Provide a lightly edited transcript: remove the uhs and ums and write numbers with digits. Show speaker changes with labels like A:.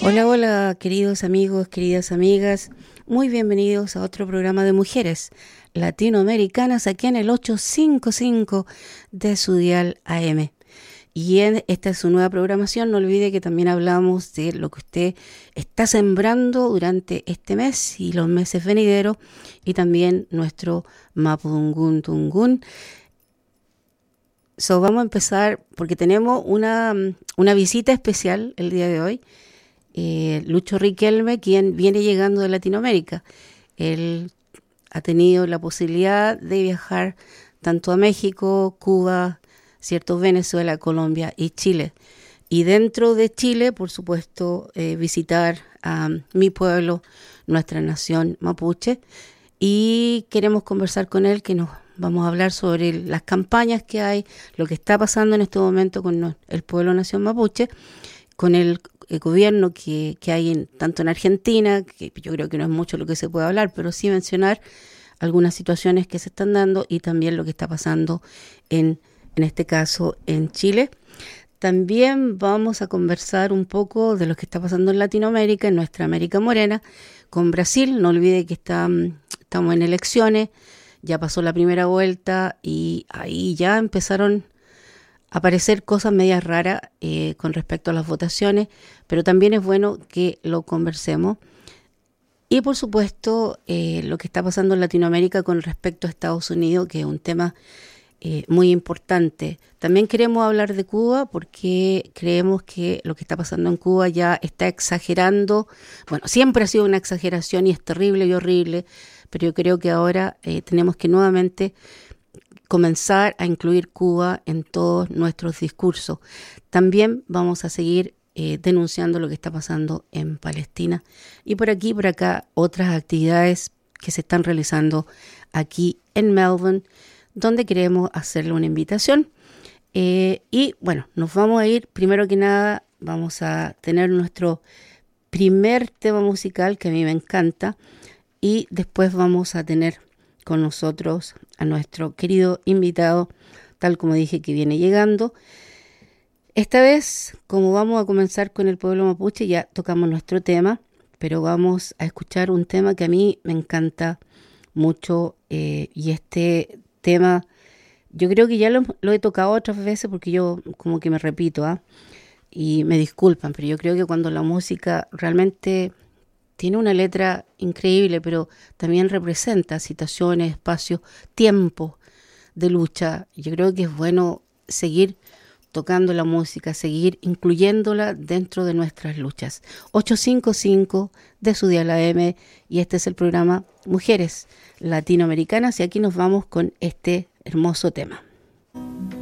A: Hola, hola, queridos amigos, queridas amigas. Muy bienvenidos a otro programa de mujeres latinoamericanas aquí en el 855 de su dial AM. Y esta es su nueva programación. No olvide que también hablamos de lo que usted está sembrando durante este mes y los meses venideros, y también nuestro Mapudungun Tungun. Vamos a empezar porque tenemos una visita especial el día de hoy. Lucho Riquelme, quien viene llegando de Latinoamérica. Él ha tenido la posibilidad de viajar tanto a México, Cuba, ¿cierto?, Venezuela, Colombia y Chile. Y dentro de Chile, por supuesto, visitar a mi pueblo, nuestra nación mapuche. Y queremos conversar con él, que nos vamos a hablar sobre las campañas que hay, lo que está pasando en este momento con el pueblo nación mapuche, con el gobierno que hay tanto en Argentina, que yo creo que no es mucho lo que se puede hablar, pero sí mencionar algunas situaciones que se están dando y también lo que está pasando en este caso en Chile. También vamos a conversar un poco de lo que está pasando en Latinoamérica, en nuestra América Morena, con Brasil. No olvide que estamos en elecciones, ya pasó la primera vuelta y ahí ya empezaron a aparecer cosas medias raras con respecto a las votaciones, pero también es bueno que lo conversemos. Y por supuesto, lo que está pasando en Latinoamérica con respecto a Estados Unidos, que es un tema muy importante. También queremos hablar de Cuba porque creemos que lo que está pasando en Cuba ya está exagerando. Bueno, siempre ha sido una exageración y es terrible y horrible, pero yo creo que ahora tenemos que nuevamente comenzar a incluir Cuba en todos nuestros discursos. También vamos a seguir denunciando lo que está pasando en Palestina y por aquí, por acá, otras actividades que se están realizando aquí en Melbourne, donde queremos hacerle una invitación. Y bueno, nos vamos a ir, primero que nada, vamos a tener nuestro primer tema musical que a mí me encanta, y después vamos a tener con nosotros a nuestro querido invitado, tal como dije, que viene llegando. Esta vez, como vamos a comenzar con el pueblo mapuche, ya tocamos nuestro tema, pero vamos a escuchar un tema que a mí me encanta mucho, y este tema yo creo que ya lo he tocado otras veces porque yo como que me repito, y me disculpan, pero yo creo que cuando la música realmente tiene una letra increíble, pero también representa situaciones, espacios, tiempos de lucha, yo creo que es bueno seguir tocando la música, seguir incluyéndola dentro de nuestras luchas. 855 de su dial AM, y este es el programa Mujeres Latinoamericanas, y aquí nos vamos con este hermoso tema.